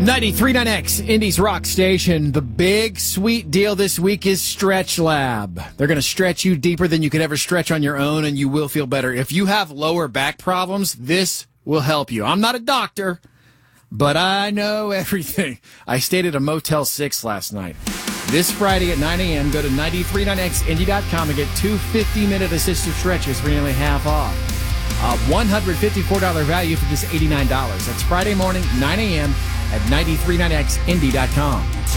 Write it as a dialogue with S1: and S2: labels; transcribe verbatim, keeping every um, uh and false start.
S1: ninety-three point nine X, Indy's rock station. The big sweet deal this week is Stretch Lab. They're going to stretch you deeper than you could ever stretch on your own, and you will feel better. If you have lower back problems, this will help you. I'm not a doctor, but I know everything. I stayed at a Motel six last night. This Friday at nine a.m., go to ninety-three point nine X Indy dot com and get two fifty-minute assisted stretches for nearly half off. A one hundred fifty-four dollars value for just eighty-nine dollars. That's Friday morning, nine a.m. at ninety-three point nine X Indy dot com.